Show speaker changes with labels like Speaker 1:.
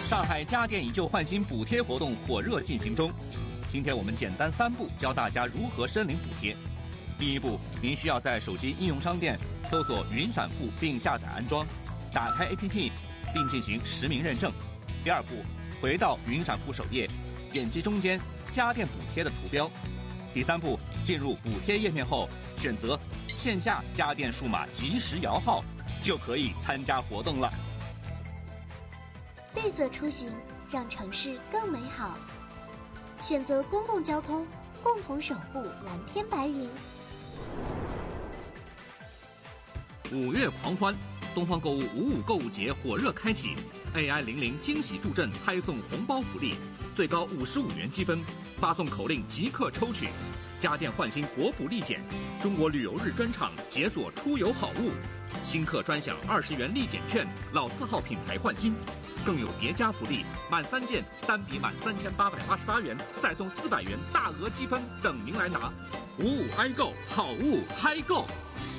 Speaker 1: 上海家电以旧换新补贴活动火热进行中。今天我们简单3步教大家如何申领补贴。第一步，您需要在手机应用商店搜索云闪付并下载安装，打开 APP 并进行实名认证。第二步，回到云闪付首页，点击中间家电补贴的图标。第三步，进入补贴页面后，选择线下家电数码即时摇号，就可以参加活动了。
Speaker 2: 绿色出行，让城市更美好。选择公共交通，共同守护蓝天白云。
Speaker 1: 5月狂欢，东方购物55购物节火热开启 ，AI00惊喜助阵拍送红包福利，最高55元积分，发送口令即刻抽取。家电换新国补立减，中国旅游日专场解锁出游好物，新客专享20元立减券，老字号品牌换新。更有叠加福利，满3件单笔满3888元，再送400元大额积分等您来拿。55i购，好物嗨购。